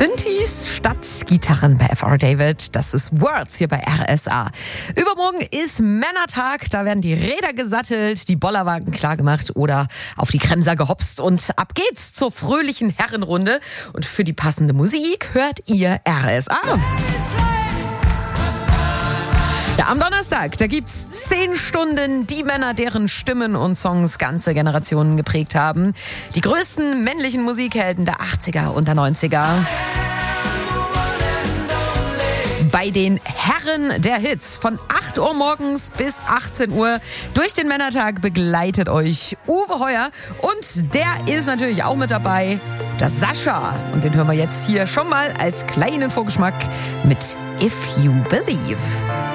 Synthes statt Gitarren bei F.R. David. Das ist Words hier bei RSA. Übermorgen ist Männertag. Da werden die Räder gesattelt, die Bollerwagen klargemacht oder auf die Kremser gehopst. Und ab geht's zur fröhlichen Herrenrunde. Und für die passende Musik hört ihr RSA. Ja, am Donnerstag, da gibt's 10 Stunden die Männer, deren Stimmen und Songs ganze Generationen geprägt haben. Die größten männlichen Musikhelden der 80er und der 90er. Bei den Herren der Hits von 8 Uhr morgens bis 18 Uhr durch den Männertag begleitet euch Uwe Heuer. Und der ist natürlich auch mit dabei, der Sascha. Und den hören wir jetzt hier schon mal als kleinen Vorgeschmack mit If You Believe.